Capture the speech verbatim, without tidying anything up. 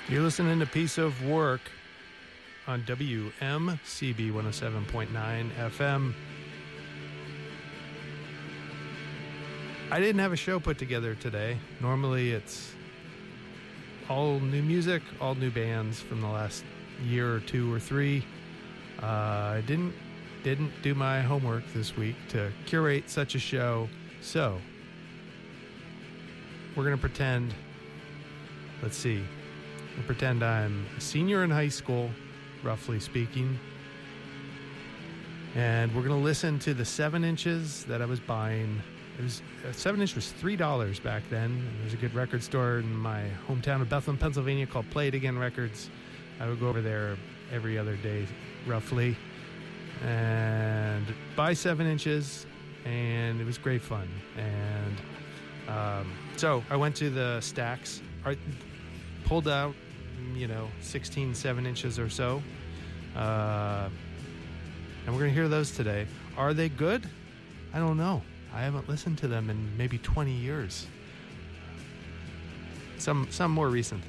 You're listening to Piece of Work on W M C B one oh seven point nine F M. I didn't have a show put together today. Normally it's all new music, all new bands from the last year or two or three. Uh, I didn't didn't do my homework this week to curate such a show, so we're going to pretend, let's see, we'll pretend I'm a senior in high school, roughly speaking, and we're going to listen to the seven inches that I was buying. It was a seven inch was three dollars back then. There's a good record store in my hometown of Bethlehem, Pennsylvania called Play It Again Records. I would go over there every other day, roughly, and buy seven inches, and it was great fun. And um, so I went to the stacks, I pulled out, you know, sixteen seven inches or so, uh, and we're going to hear those today. Are they good? I don't know. I haven't listened to them in maybe twenty years. Some some more recent